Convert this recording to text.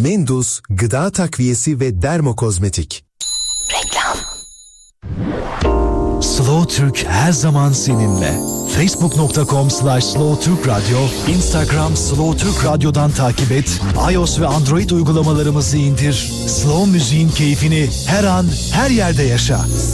Mendus Gıda Takviyesi ve Dermokozmetik. Reklam. Slow Türk her zaman seninle. Facebook.com/slowtürkradyo, Instagram Slow Türk Radyo'dan takip et. iOS ve Android uygulamalarımızı indir. Slow müziğin keyfini her an, her yerde yaşa.